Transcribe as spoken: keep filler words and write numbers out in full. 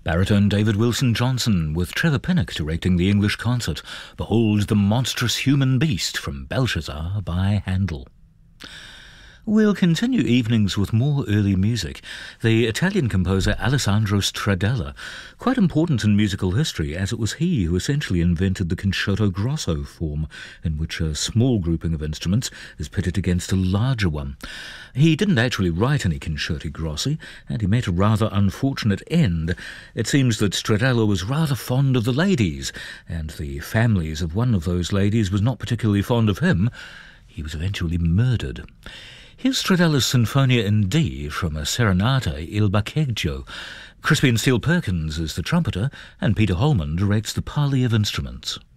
Baritone David Wilson Johnson, with Trevor Pinnock directing the English concert. Behold the monstrous human beast from Belshazzar by Handel. We'll continue evenings with more early music. The Italian composer Alessandro Stradella, quite important in musical history, as it was he who essentially invented the concerto grosso form, in which a small grouping of instruments is pitted against a larger one. He didn't actually write any concerti grossi, and he met a rather unfortunate end. It seems that Stradella was rather fond of the ladies, and the families of one of those ladies was not particularly fond of him. He was eventually murdered. Here's Stradella's Sinfonia in D from a Serenata Il Baccheggio. Crispian Steele Perkins is the trumpeter, and Peter Holman directs the parley of instruments.